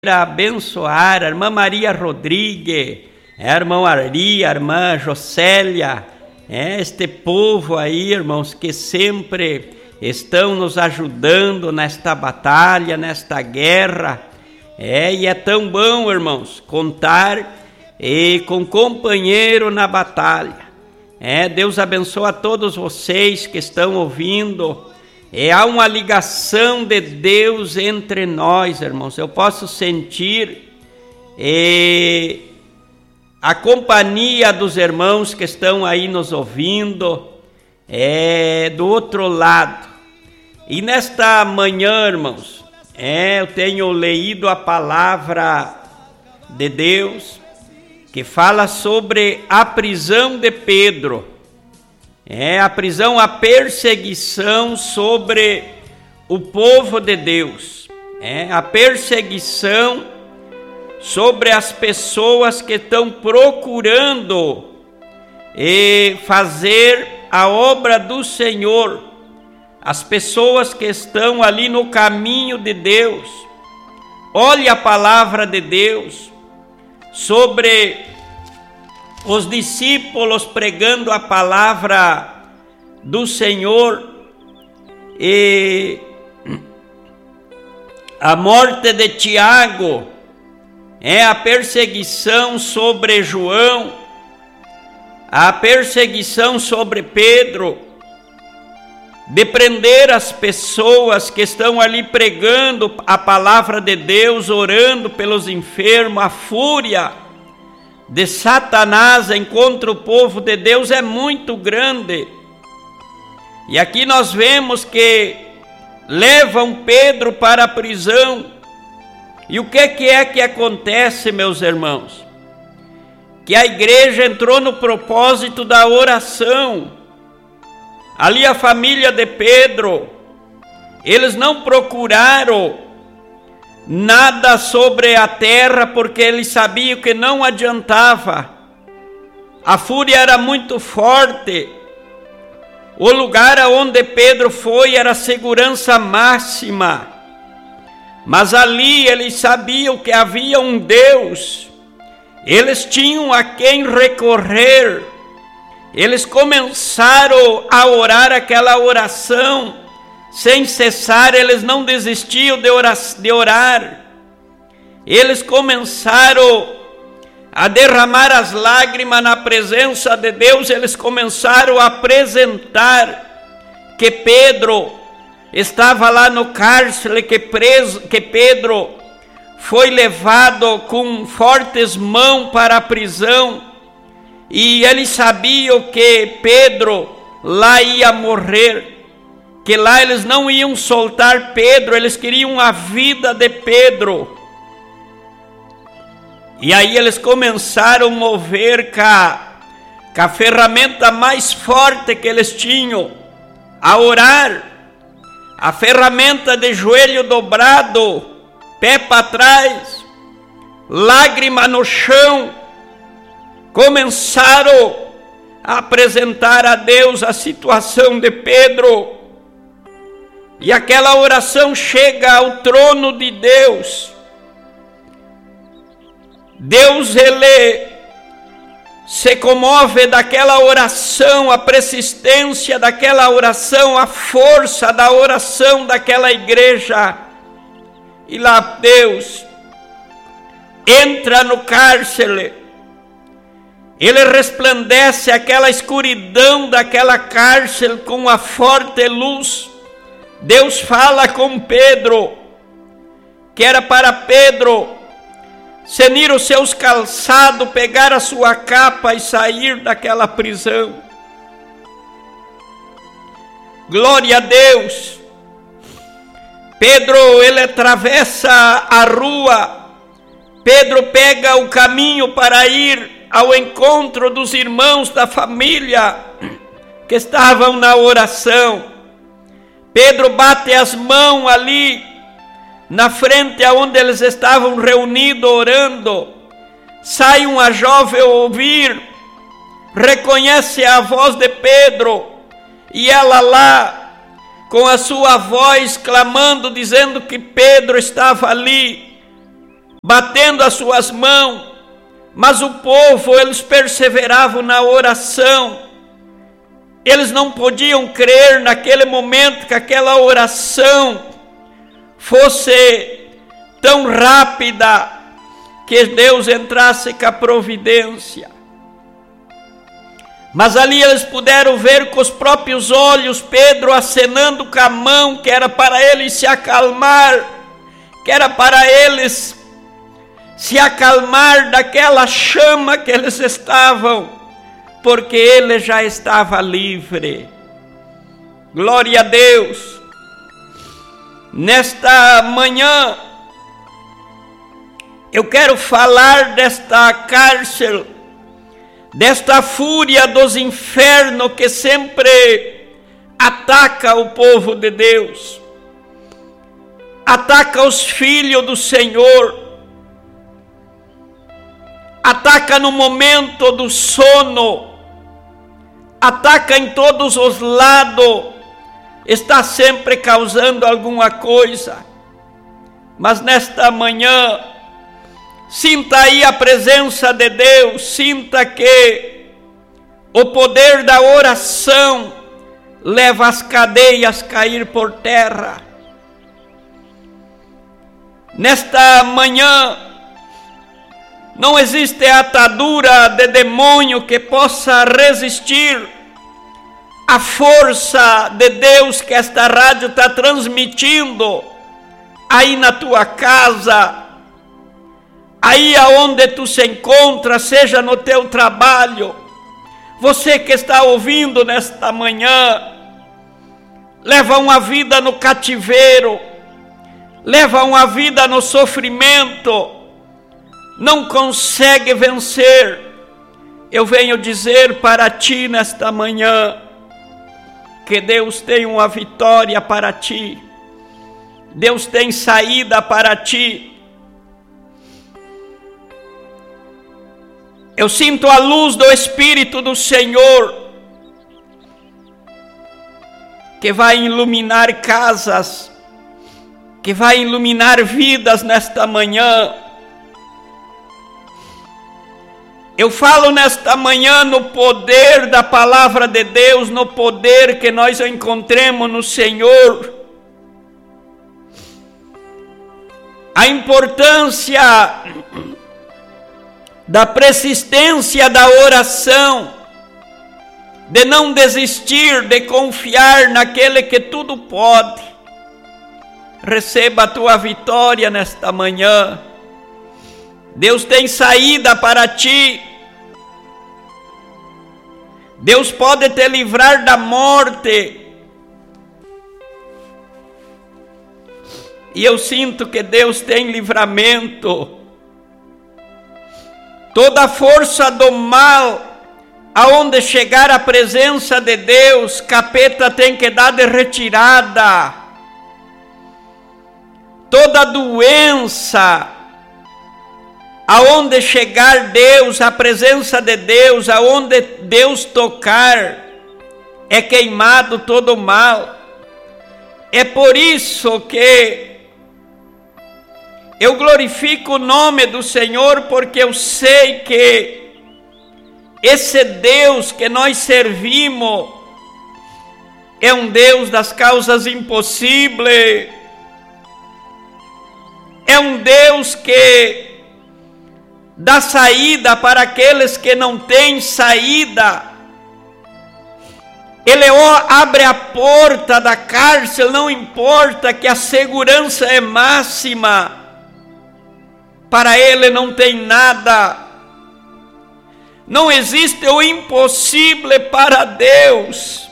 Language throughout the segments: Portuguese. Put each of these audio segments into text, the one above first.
abençoar a irmã Maria Rodrigues, a irmã Ari, a irmã Jocélia, este povo aí, irmãos, que sempre estão nos ajudando nesta batalha, nesta guerra. E é tão bom, irmãos, contar com companheiro na batalha. Deus abençoe a todos vocês que estão ouvindo. Há uma ligação de Deus entre nós, irmãos. Eu posso sentir a companhia dos irmãos que estão aí nos ouvindo do outro lado. E nesta manhã, irmãos, eu tenho lido a palavra de Deus que fala sobre a prisão de Pedro. A prisão, a perseguição sobre o povo de Deus. A perseguição sobre as pessoas que estão procurando fazer a obra do Senhor. As pessoas que estão ali no caminho de Deus. Olhe a palavra de Deus sobre os discípulos pregando a palavra do Senhor e a morte de Tiago, a perseguição sobre João, a perseguição sobre Pedro, de prender as pessoas que estão ali pregando a palavra de Deus, orando pelos enfermos. A fúria de Satanás contra o povo de Deus é muito grande. E aqui nós vemos que levam Pedro para a prisão. E o que é que acontece, meus irmãos? Que a igreja entrou no propósito da oração. Ali a família de Pedro, eles não procuraram nada sobre a terra, porque eles sabiam que não adiantava. A fúria era muito forte. O lugar aonde Pedro foi era segurança máxima. Mas ali eles sabiam que havia um Deus. Eles tinham a quem recorrer. Eles começaram a orar aquela oração sem cessar. Eles não desistiam de orar. Eles começaram a derramar as lágrimas na presença de Deus. Eles começaram a apresentar que Pedro estava lá no cárcere, que Pedro foi levado com fortes mãos para a prisão. E eles sabiam que Pedro lá ia morrer, que lá eles não iam soltar Pedro, eles queriam a vida de Pedro. E aí eles começaram a mover com a ferramenta mais forte que eles tinham, a orar, a ferramenta de joelho dobrado, pé para trás, lágrima no chão. Começaram a apresentar a Deus a situação de Pedro. E aquela oração chega ao trono de Deus. Deus, ele se comove daquela oração, a persistência daquela oração, a força da oração daquela igreja. E lá Deus entra no cárcere. Ele resplandece aquela escuridão daquela cárcere com a forte luz. Deus fala com Pedro, que era para Pedro cenir os seus calçados, pegar a sua capa e sair daquela prisão. Glória a Deus. Pedro, ele atravessa a rua. Pedro pega o caminho para ir ao encontro dos irmãos da família que estavam na oração. Pedro bate as mãos ali na frente aonde eles estavam reunidos orando. Sai uma jovem ouvir, reconhece a voz de Pedro, e ela lá com a sua voz clamando, dizendo que Pedro estava ali batendo as suas mãos, mas o povo, eles perseveravam na oração. Eles não podiam crer naquele momento que aquela oração fosse tão rápida, que Deus entrasse com a providência. Mas ali eles puderam ver com os próprios olhos Pedro acenando com a mão, que era para eles se acalmar, que era para eles se acalmar daquela chama que eles estavam, porque ele já estava livre. Glória a Deus. Nesta manhã, eu quero falar desta cárcere, desta fúria dos infernos que sempre ataca o povo de Deus, ataca os filhos do Senhor, ataca no momento do sono, ataca em todos os lados, está sempre causando alguma coisa. Mas nesta manhã, sinta aí a presença de Deus, sinta que o poder da oração leva as cadeias a cair por terra. Nesta manhã, não existe atadura de demônio que possa resistir à força de Deus que esta rádio está transmitindo aí na tua casa, aí aonde tu se encontra, seja no teu trabalho. Você que está ouvindo nesta manhã, leva uma vida no cativeiro, leva uma vida no sofrimento, não consegue vencer. Eu venho dizer para ti nesta manhã, que Deus tem uma vitória para ti, Deus tem saída para ti. Eu sinto a luz do Espírito do Senhor, que vai iluminar casas, que vai iluminar vidas nesta manhã. Eu falo nesta manhã no poder da palavra de Deus, no poder que nós encontremos no Senhor. A importância da persistência da oração, de não desistir, de confiar naquele que tudo pode. Receba a tua vitória nesta manhã. Deus tem saída para ti. Deus pode te livrar da morte. E eu sinto que Deus tem livramento. Toda a força do mal, aonde chegar a presença de Deus, capeta tem que dar de retirada. Toda doença, aonde chegar Deus, a presença de Deus, aonde Deus tocar, é queimado todo o mal. É por isso que eu glorifico o nome do Senhor, porque eu sei que esse Deus que nós servimos é um Deus das causas impossíveis, é um Deus que dá saída para aqueles que não têm saída. Ele abre a porta da cárcere, não importa que a segurança é máxima. Para Ele não tem nada. Não existe o impossível para Deus.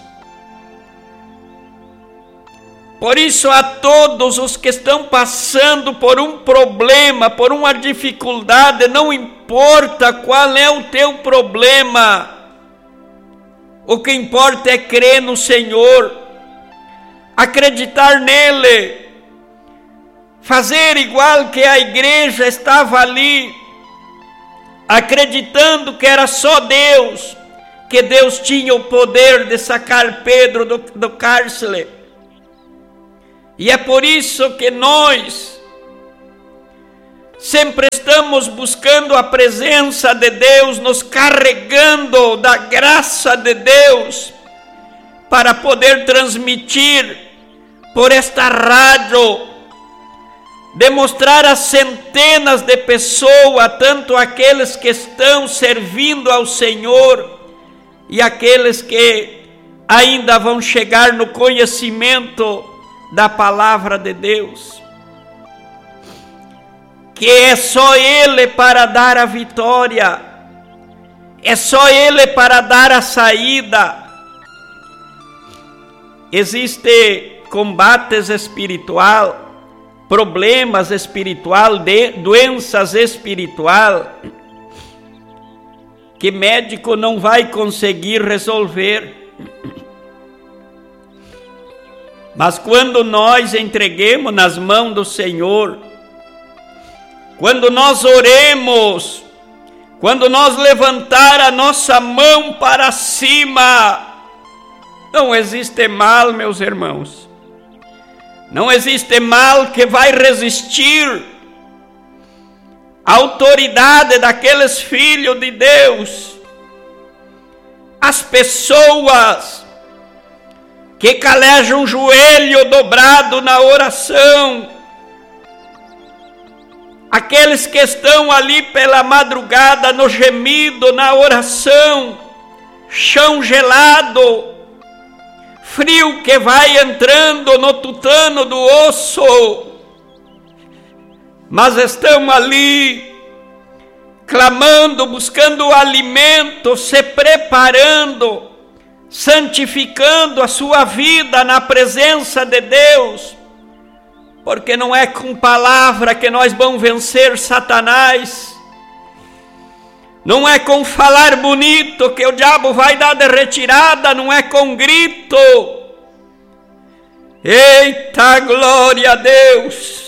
Por isso, a todos os que estão passando por um problema, por uma dificuldade, não importa qual é o teu problema, o que importa é crer no Senhor, acreditar nele, fazer igual que a igreja estava ali, acreditando que era só Deus, que Deus tinha o poder de sacar Pedro do cárcere. E é por isso que nós Sempre estamos buscando a presença de Deus, nos carregando da graça de Deus, para poder transmitir por esta rádio, demonstrar a centenas de pessoas, tanto aqueles que estão servindo ao Senhor e aqueles que ainda vão chegar no conhecimento da palavra de Deus, que é só Ele para dar a vitória, é só Ele para dar a saída. Existe combates espiritual, problemas espiritual, doenças espiritual, que médico não vai conseguir resolver. Mas quando nós entreguemos nas mãos do Senhor, quando nós oremos, quando nós levantar a nossa mão para cima, não existe mal, meus irmãos. Não existe mal que vai resistir à autoridade daqueles filhos de Deus. As pessoas que calejam o joelho dobrado na oração, aqueles que estão ali pela madrugada no gemido, na oração, chão gelado, frio que vai entrando no tutano do osso, mas estão ali clamando, buscando alimento, se preparando, santificando a sua vida na presença de Deus, porque não é com palavra que nós vamos vencer Satanás, não é com falar bonito que o diabo vai dar de retirada, não é com grito. Eita, glória a Deus!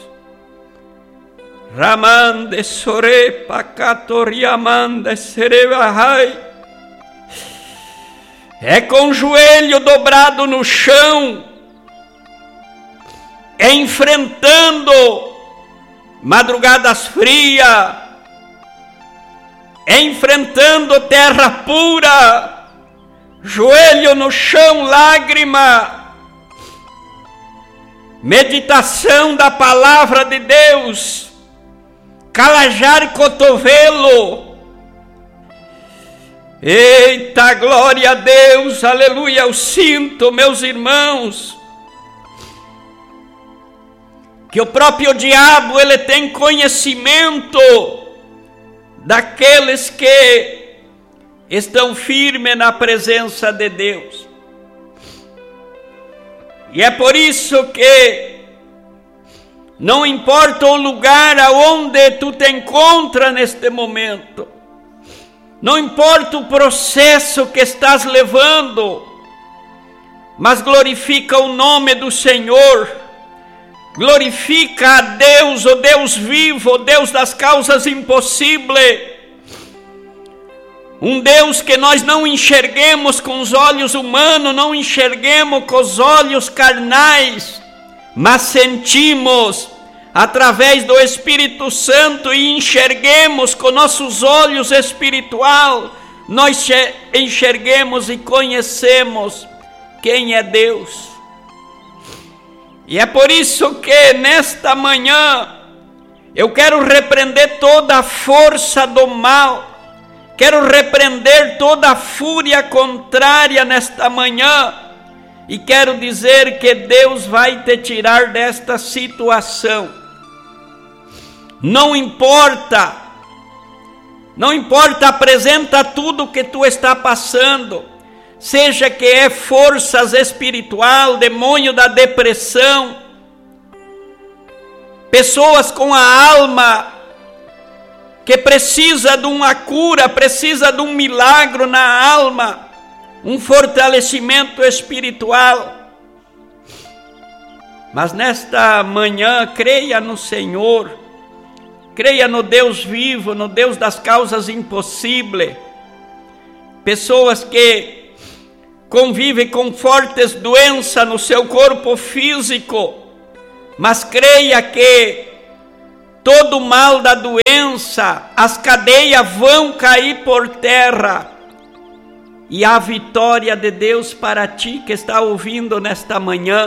Ramande sorepa catoriamande serebahai. É com o joelho dobrado no chão, é enfrentando madrugadas frias, é enfrentando terra pura, joelho no chão, lágrima, meditação da palavra de Deus, calajar cotovelo. Eita, glória a Deus, aleluia. Eu sinto, meus irmãos, que o próprio diabo, ele tem conhecimento daqueles que estão firmes na presença de Deus. E é por isso que não importa o lugar aonde tu te encontra neste momento, não importa o processo que estás levando, mas glorifica o nome do Senhor, glorifica a Deus, o Deus vivo, o Deus das causas impossíveis, um Deus que nós não enxerguemos com os olhos humanos, não enxerguemos com os olhos carnais, mas sentimos através do Espírito Santo e enxerguemos com nossos olhos espiritual, nós enxerguemos e conhecemos quem é Deus. E é por isso que nesta manhã eu quero repreender toda a força do mal, quero repreender toda a fúria contrária nesta manhã, e quero dizer que Deus vai te tirar desta situação. Não importa, apresenta tudo que tu está passando, seja que é forças espiritual, demônio da depressão, pessoas com a alma que precisa de uma cura, precisa de um milagre na alma, um fortalecimento espiritual. Mas nesta manhã, creia no Senhor, creia no Deus vivo, no Deus das causas impossíveis. Pessoas que convivem com fortes doenças no seu corpo físico, mas creia que todo o mal da doença, as cadeias vão cair por terra. E a vitória de Deus para ti que está ouvindo nesta manhã,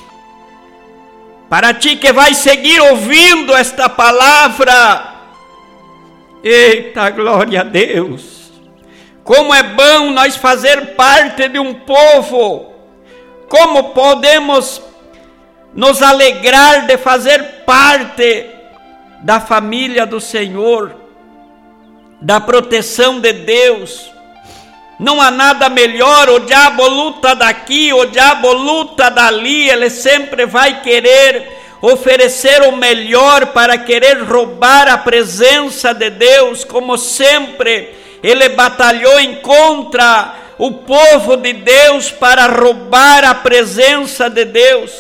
para ti que vai seguir ouvindo esta palavra. Eita, glória a Deus! Como é bom nós fazer parte de um povo, como podemos nos alegrar de fazer parte da família do Senhor, da proteção de Deus. Não há nada melhor. O diabo luta daqui, o diabo luta dali, ele sempre vai querer oferecer o melhor para querer roubar a presença de Deus, como sempre ele batalhou em contra o povo de Deus para roubar a presença de Deus.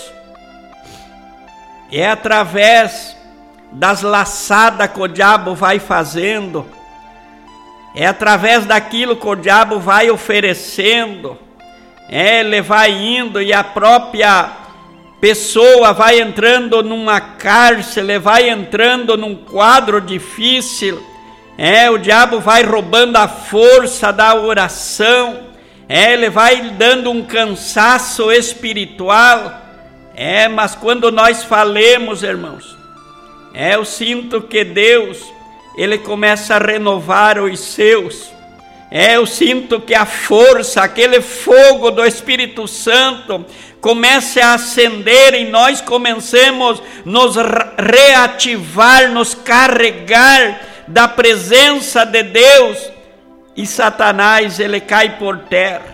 É através das laçadas que o diabo vai fazendo, é através daquilo que o diabo vai oferecendo, ele vai indo e a própria pessoa vai entrando numa cárcere, vai entrando num quadro difícil, o diabo vai roubando a força da oração, ele vai dando um cansaço espiritual, mas quando nós falemos, irmãos, eu sinto que Deus, ele começa a renovar os seus. Eu sinto que a força, aquele fogo do Espírito Santo comece a acender e nós comecemos a nos reativar, nos carregar da presença de Deus, e Satanás, ele cai por terra.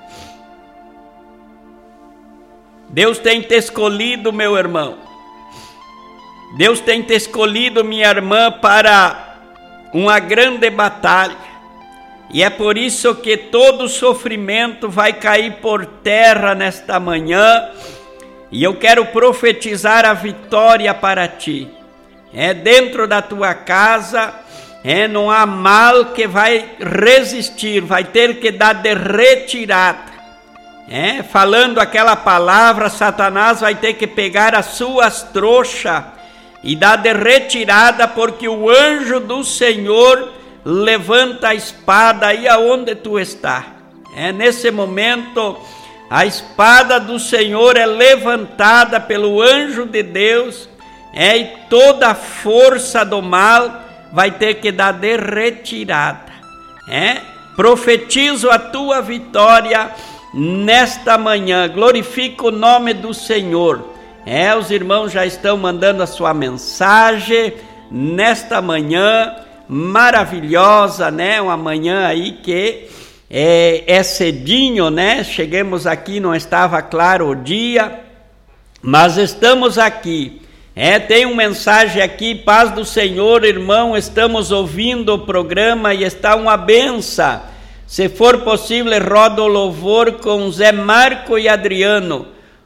Deus tem te escolhido, meu irmão. Deus tem te escolhido, minha irmã, para uma grande batalha. E é por isso que todo sofrimento vai cair por terra nesta manhã. E eu quero profetizar a vitória para ti. Dentro da tua casa, não há mal que vai resistir, vai ter que dar de retirada. Falando aquela palavra, Satanás vai ter que pegar as suas trouxas e dar de retirada, porque o anjo do Senhor levanta a espada aí aonde tu está. Nesse momento, a espada do Senhor é levantada pelo anjo de Deus, e toda a força do mal vai ter que dar de retirada. Profetizo a tua vitória nesta manhã, glorifico o nome do Senhor. Os irmãos já estão mandando a sua mensagem nesta manhã maravilhosa, uma manhã aí que é cedinho, chegamos aqui, não estava claro o dia, mas estamos aqui. Tem uma mensagem aqui: paz do Senhor, irmão, estamos ouvindo o programa e está uma benção. Se for possível, roda o louvor com Zé Marco e Adriano.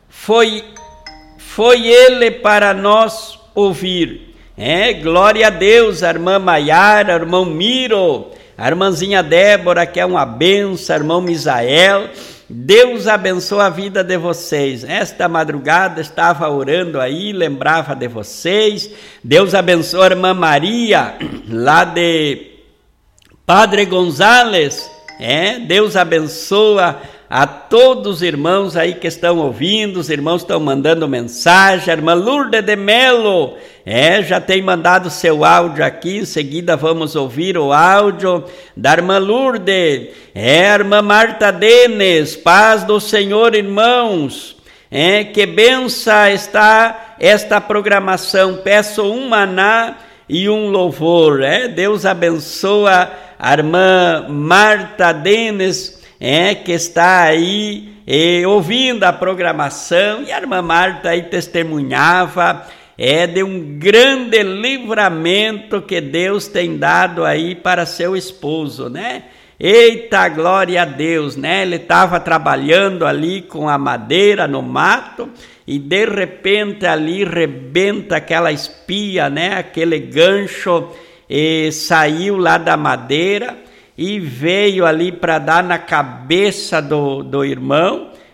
Foi ele para nós ouvir. Glória a Deus, a irmã Maiara, a irmão Miro, a irmãzinha Débora, que é uma benção, irmão Misael. Deus abençoe a vida de vocês. Esta madrugada estava orando aí, lembrava de vocês. Deus abençoe a irmã Maria, lá de Padre Gonzales. Deus abençoa a todos os irmãos aí que estão ouvindo, os irmãos estão mandando mensagem. A irmã Lourdes de Melo, já tem mandado seu áudio aqui, em seguida vamos ouvir o áudio da irmã Lourdes. A irmã Marta Denes, paz do Senhor, irmãos. Que benção está esta programação, peço um maná e um louvor. Deus abençoa a irmã Marta Denes, que está aí ouvindo a programação, e a irmã Marta aí testemunhava de um grande livramento que Deus tem dado aí para seu esposo, Eita, glória a Deus, Ele estava trabalhando ali com a madeira no mato e de repente ali rebenta aquela espia, aquele gancho, e saiu lá da madeira e veio ali para dar na cabeça do irmão,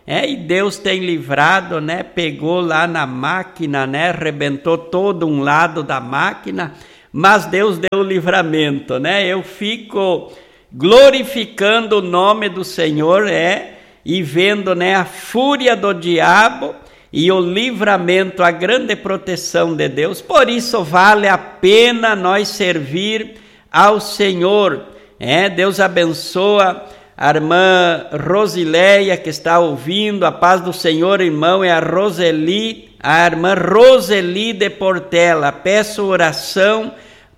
e Deus tem livrado, né? Pegou lá na máquina, né? Arrebentou todo um lado da máquina, mas Deus deu o livramento, né? Eu fico glorificando o nome do Senhor, e vendo, né, a fúria do diabo e o livramento, a grande proteção de Deus. Por isso vale a pena nós servir ao Senhor. Deus abençoa a irmã Rosileia, que está ouvindo. A paz do Senhor, irmão, é a irmã Roseli de Portela. Peço oração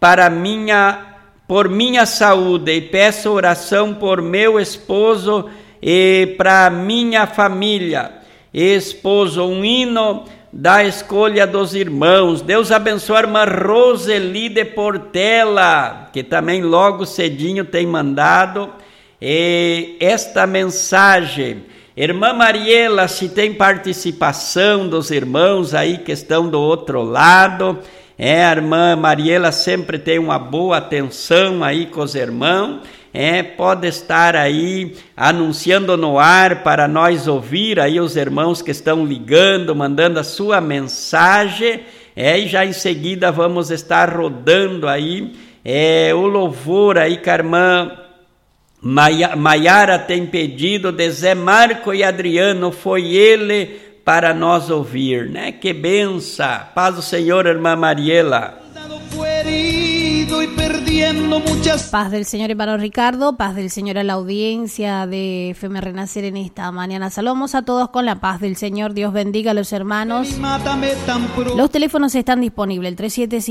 por minha saúde, e peço oração por meu esposo e para minha família. Esposo, um hino da escolha dos irmãos. Deus abençoe a irmã Roseli de Portela, que também logo cedinho tem mandado esta mensagem. Irmã Mariela, se tem participação dos irmãos aí que estão do outro lado, a irmã Mariela sempre tem uma boa atenção aí com os irmãos, pode estar aí anunciando no ar para nós ouvir aí os irmãos que estão ligando, mandando a sua mensagem, e já em seguida vamos estar rodando aí o louvor aí que a irmã Maiara tem pedido de Zé Marco e Adriano, foi ele para nós ouvir, né? Que benção, paz do Senhor, irmã Mariela. Paz del Señor, hermano Ricardo, paz del Señor a la audiencia de FM Renacer en esta mañana. Saludamos a todos con la paz del Señor, Dios bendiga a los hermanos. Los teléfonos están disponibles, el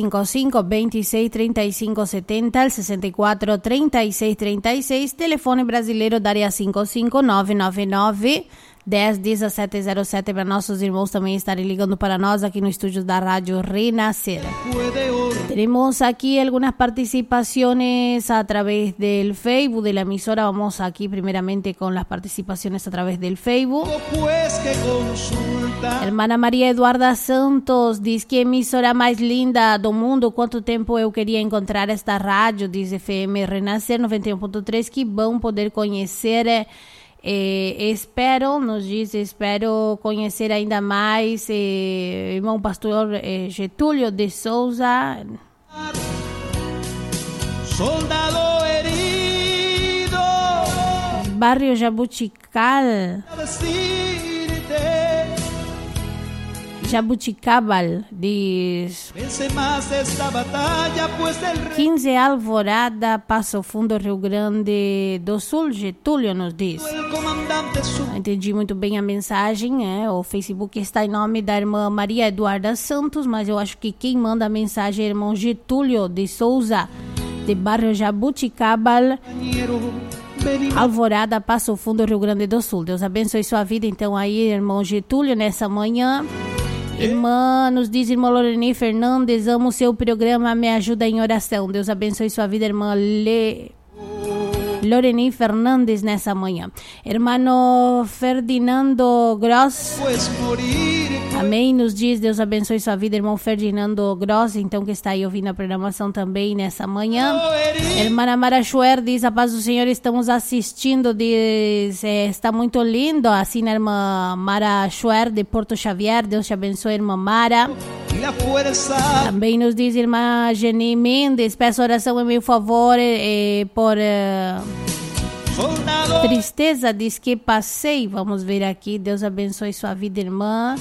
3755-263570, el 64-3636, teléfono brasileiro da área 55999 10-1707 para nossos irmãos também estarem ligando para nós aqui no estúdio da Rádio Renascer. Tenemos aquí algunas participaciones a través del Facebook de la emisora. Vamos aquí primeramente con las participaciones a través del Facebook. Hermana Maria Eduarda Santos diz que emisora mais linda do mundo. Quanto tempo eu queria encontrar esta rádio, diz FM Renascer 91.3. Que bom poder conhecer. Espero conhecer ainda mais irmão pastor Getúlio de Souza. Soldado herido, Barrio Jabuticabal diz 15 Alvorada, Passo Fundo, Rio Grande do Sul. Getúlio nos diz. Não entendi muito bem a mensagem, o Facebook está em nome da irmã Maria Eduarda Santos, mas eu acho que quem manda a mensagem é o irmão Getúlio de Souza, de Barrio Jabuticabal, Alvorada, Passo Fundo, Rio Grande do Sul. Deus abençoe sua vida então aí, irmão Getúlio, nessa manhã. Irmã, nos diz irmã Loreni Fernandes, amo o seu programa, me ajuda em oração. Deus abençoe sua vida, irmã Loreni Fernandes, nessa manhã. Hermano Ferdinando Gross, amém, nos diz, Deus abençoe sua vida, irmão Ferdinando Gross, então que está aí ouvindo a programação também nessa manhã. Hermana Mara Schwer diz, a paz do Senhor, estamos assistindo, diz, está muito lindo, assim a irmã Mara Schwer de Porto Xavier. Deus te abençoe, irmã Mara. Também nos diz irmã Jenny Mendes, peço oração em meu favor por tristeza, diz que passei. Vamos ver aqui, Deus abençoe sua vida, irmã.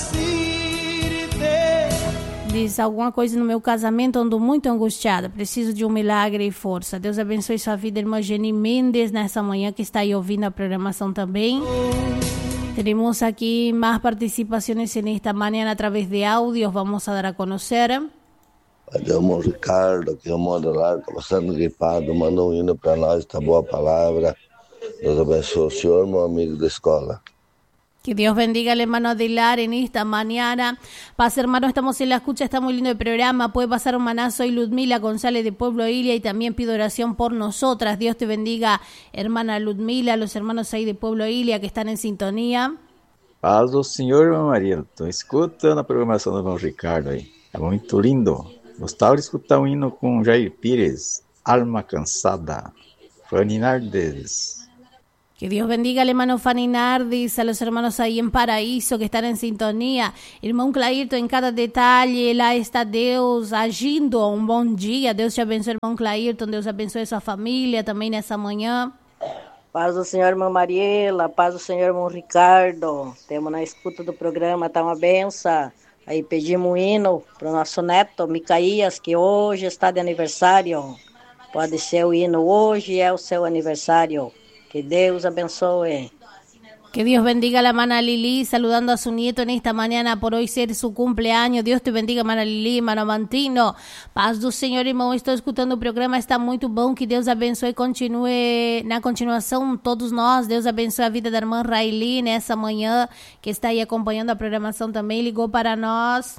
Diz alguma coisa no meu casamento, ando muito angustiada, preciso de um milagre e força. Deus abençoe sua vida, irmã Jenny Mendes, nessa manhã que está aí ouvindo a programação também. Tenemos aquí más participaciones en esta mañana a través de audios. Vamos a dar a conocer. Irmão Ricardo, que é o modelar, está passando gripado, mandou um hino para nós, esta boa palavra. Deus abençoe o senhor, meu amigo da escola. Que Dios bendiga al hermano Adelar en esta mañana. Paz, hermano, estamos en la escucha, está muy lindo el programa. Puede pasar un maná, soy Ludmila González de Pueblo Ilia y también pido oración por nosotras. Dios te bendiga, hermana Ludmila, los hermanos ahí de Pueblo Ilia que están en sintonía. Paz do Senhor, irmã Maria. Estou escutando a programação do irmão Ricardo aí. É muito lindo. Gostava de escutar um hino com Jair Pires, Alma Cansada. Fanny Nardes. Que Dios bendiga al hermano Fanny Nardis, a los hermanos ahí en Paraíso que están en sintonía. Irmão Clairton, em cada detalhe, lá está Deus agindo. Um bom dia. Deus te abençoe, irmão Clairton. Deus abençoe sua família também nessa manhã. Paz do Senhor, irmã Mariela. Paz do Senhor, irmão Ricardo. Temos na escuta do programa, tá uma benção. Aí pedimos um hino para o nosso neto, Micaías, que hoje está de aniversário. Pode ser o hino hoje, é o seu aniversário. Que Dios abençoe. Que Dios bendiga a la hermana Lili, saludando a su nieto en esta mañana por hoy ser su cumpleaños. Dios te bendiga, hermana Lili, hermano Mantino. Paz do Senhor, irmão. Estou escutando o programa, está muito bom. Que Deus abençoe e continue na continuação todos nós. Deus abençoe a vida da irmã Raili nessa manhã, que está aí acompanhando a programação também. Ligou para nós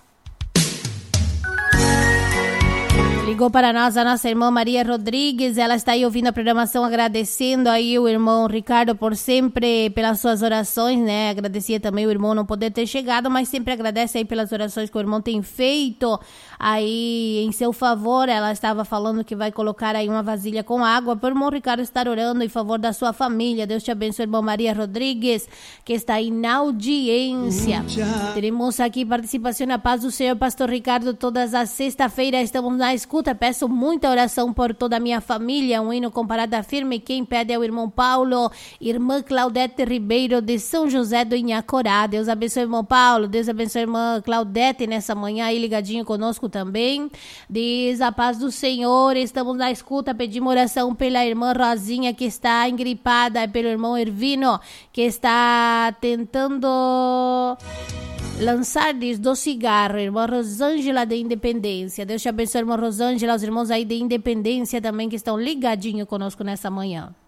a nossa irmã Maria Rodrigues. Ela está aí ouvindo a programação, agradecendo aí o irmão Ricardo por sempre, pelas suas orações, né? Agradecia também o irmão não poder ter chegado, mas sempre agradece aí pelas orações que o irmão tem feito aí em seu favor. Ela estava falando que vai colocar aí uma vasilha com água para o irmão Ricardo estar orando em favor da sua família. Deus te abençoe, irmão Maria Rodrigues, que está aí na audiência. Teremos aqui participação na Paz do Senhor, pastor Ricardo, todas as sexta-feiras estamos na escuta. Peço muita oração por toda a minha família. Um hino com parada firme. Quem pede é o irmão Paulo, irmã Claudete Ribeiro de São José do Inhacorá. Deus abençoe, irmão Paulo. Deus abençoe a irmã Claudete nessa manhã aí ligadinho conosco também. Diz a paz do Senhor. Estamos na escuta. Pedimos oração pela irmã Rosinha, que está engripada, pelo irmão Ervino, que está tentando lançar do cigarro. Irmã Rosângela de Independência. Deus te abençoe, irmã Rosângela, os irmãos aí de Independência também que estão ligadinhos conosco nessa manhã.